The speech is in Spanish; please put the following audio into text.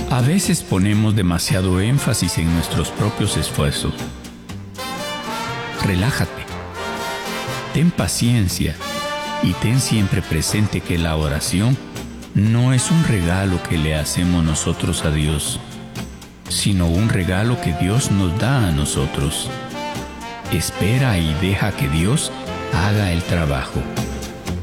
A veces ponemos demasiado énfasis en nuestros propios esfuerzos. Relájate, ten paciencia y ten siempre presente que la oración no es un regalo que le hacemos nosotros a Dios, sino un regalo que Dios nos da a nosotros. Espera y deja que Dios haga el trabajo.